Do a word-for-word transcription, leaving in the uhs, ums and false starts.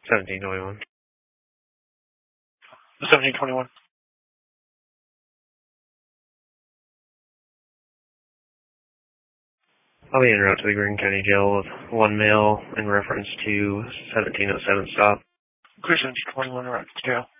seventeen twenty-one. seventeen twenty-one. I'll be en route to the Greene County Jail with one mail in reference to seventeen oh seven stop. Clear seventeen twenty-one, right to jail.